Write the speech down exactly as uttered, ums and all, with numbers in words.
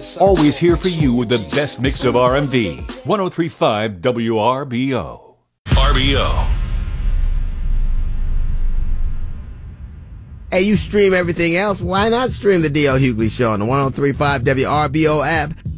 Always here for you with the best mix of R and B. one oh three point five W R B O. R B O. Hey, you stream everything else. Why not stream the D L Hughley Show on the one oh three point five W R B O app?